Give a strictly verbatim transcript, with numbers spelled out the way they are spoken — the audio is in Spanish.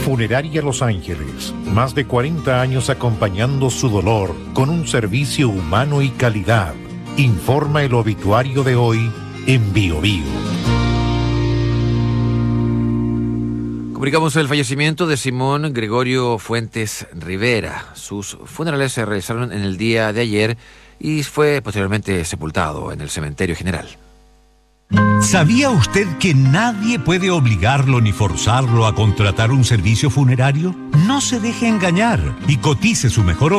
Funeraria Los Ángeles, más de cuarenta años acompañando su dolor con un servicio humano y calidad. Informa el obituario de hoy en Bio Bio. Comunicamos el fallecimiento de Simón Gregorio Fuentes Rivera. Sus funerales se realizaron en el día de ayer y fue posteriormente sepultado en el cementerio general. ¿Sabía usted que nadie puede obligarlo ni forzarlo a contratar un servicio funerario? No se deje engañar y cotice su mejor